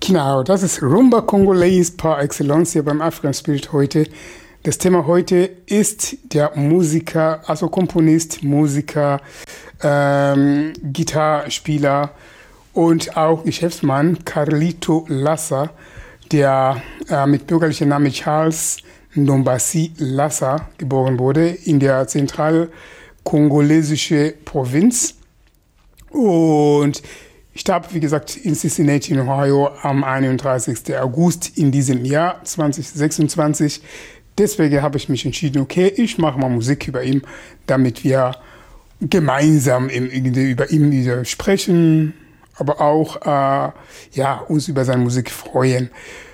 Genau, das ist Rumba Congolese par excellence hier beim African Spirit heute. Das Thema heute ist der Musiker, also Komponist, Musiker, Gitarrespieler und auch Geschäftsmann Carlito Lassa, der mit bürgerlichem Namen Charles Ndombasi Lassa geboren wurde in der zentralkongolesischen Provinz und starb, wie gesagt, in Cincinnati, in Ohio am 31. August in diesem Jahr 2026. Deswegen habe ich mich entschieden, okay, ich mache mal Musik über ihn, damit wir gemeinsam über ihn sprechen, aber auch uns über seine Musik freuen.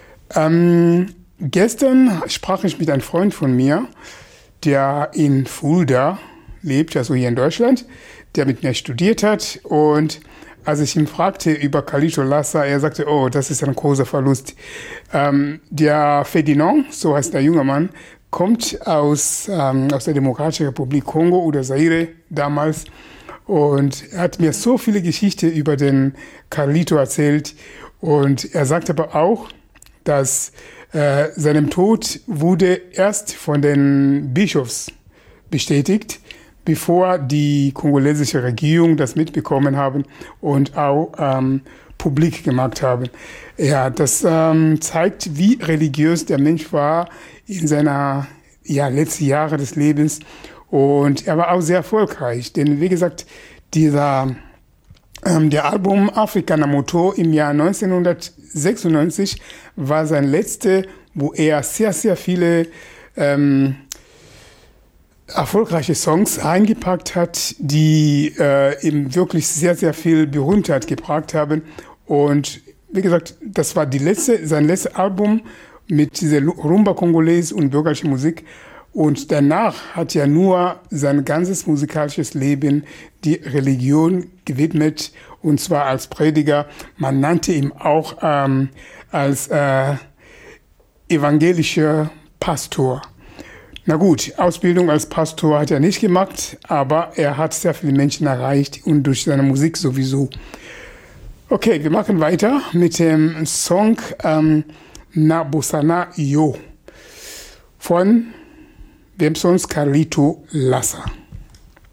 Gestern sprach ich mit einem Freund von mir, der in Fulda lebt, also hier in Deutschland, der mit mir studiert hat. Und als ich ihn fragte über Carlito Lassa, er sagte, oh, das ist ein großer Verlust. Der Ferdinand, so heißt der junge Mann, kommt aus der Demokratischen Republik Kongo oder Zaire damals. Und er hat mir so viele Geschichten über den Carlito erzählt. Und er sagt aber auch, dass seinem Tod wurde erst von den Bischofs bestätigt, bevor die kongolesische Regierung das mitbekommen haben und auch publik gemacht haben. Ja, das zeigt, wie religiös der Mensch war in seiner letzten Jahre des Lebens. Und er war auch sehr erfolgreich, denn wie gesagt, der Album Afrika na Moto im Jahr 1996 war sein letztes, wo er sehr, sehr viele erfolgreiche Songs eingepackt hat, die ihm wirklich sehr, sehr viel Berühmtheit gebracht haben. Und wie gesagt, das war sein letztes Album mit dieser Rumba Congolese und bürgerlicher Musik. Und danach hat er nur sein ganzes musikalisches Leben die Religion gewidmet, und zwar als Prediger. Man nannte ihn auch als evangelischer Pastor. Na gut, Ausbildung als Pastor hat er nicht gemacht, aber er hat sehr viele Menschen erreicht und durch seine Musik sowieso. Okay, wir machen weiter mit dem Song Na Bosana Yo von wem sonst Carlito Lassa.